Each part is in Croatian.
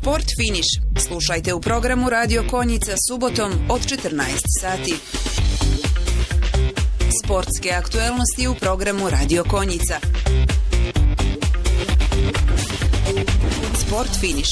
Sport finiš. Slušajte u programu Radio Konjica subotom od 14 sati. Sportske aktuelnosti u programu Radio Konjica. Sport finiš.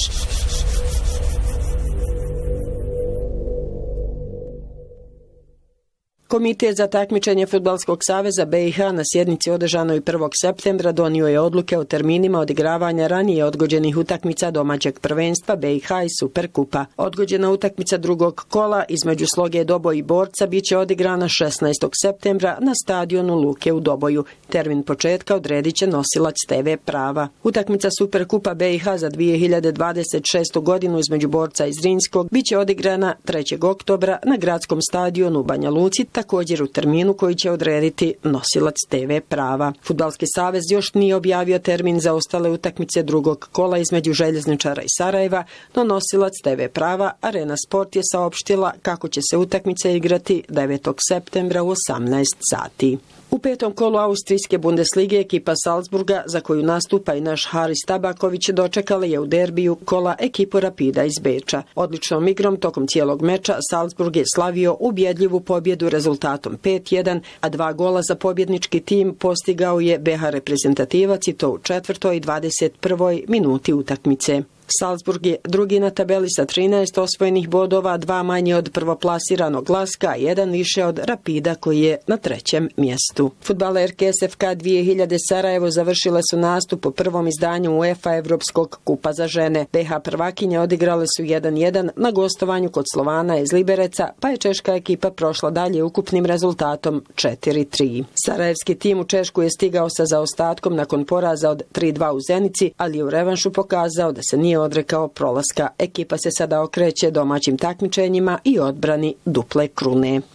Komitet za takmičenje Fudbalskog saveza BiH na sjednici održanoj 1. septembra donio je odluke o terminima odigravanja ranije odgođenih utakmica domaćeg prvenstva BiH i Superkupa. Odgođena utakmica drugog kola između Sloge Doboj i Borca biće odigrana 16. septembra na stadionu Luke u Doboju. Termin početka odredit će nosilac TV prava. Utakmica Superkupa BiH za 2026. godinu između Borca i Zrinjskog biće odigrana 3. oktobra na gradskom stadionu u Banja Luci, također u terminu koji će odrediti nosilac TV prava. Fudbalski savez još nije objavio termin za ostale utakmice drugog kola između Željezničara i Sarajeva, no nosilac TV prava Arena Sport je saopštila kako će se utakmice igrati 9. septembra u 18 sati. U petom kolu austrijske Bundeslige ekipa Salzburga, za koju nastupa i naš Haris Tabaković, dočekala je u derbiju kola ekipu Rapida iz Beča. Odličnom igrom tokom cijelog meča Salzburg je slavio ubjedljivu pobjedu rezultatom 5-1, a 2 gola za pobjednički tim postigao je BiH reprezentativac i to u 4. i 21. minuti utakmice. Salzburg je drugi na tabeli sa 13 osvojenih bodova, 2 manje od prvoplasiranog Laska, a 1 više od Rapida koji je na 3. mjestu. Fudbalerke SFK 2000 Sarajevo završile su nastup u prvom izdanju UEFA Evropskog kupa za žene. BiH prvakinje odigrale su 1-1 na gostovanju kod Slovana iz Libereca, pa je češka ekipa prošla dalje ukupnim rezultatom 4-3. Sarajevski tim u Češku je stigao sa zaostatkom nakon poraza od 3-2 u Zenici, ali je u revanšu pokazao da se nije odrekao prolaska. Ekipa se sada okreće domaćim takmičenjima i odbrani duple krune.